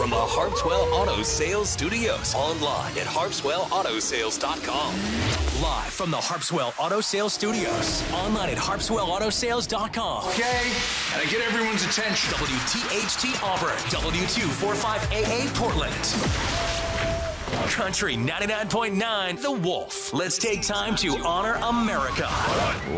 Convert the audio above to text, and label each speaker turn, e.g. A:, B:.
A: from the Harpswell Auto Sales Studios. Online at harpswellautosales.com. Live from the Harpswell Auto Sales Studios. Online at harpswellautosales.com.
B: Okay, gotta get everyone's attention.
A: WTHT Auburn, W245AA Portland. Country 99.9 The Wolf. Let's take time to honor America.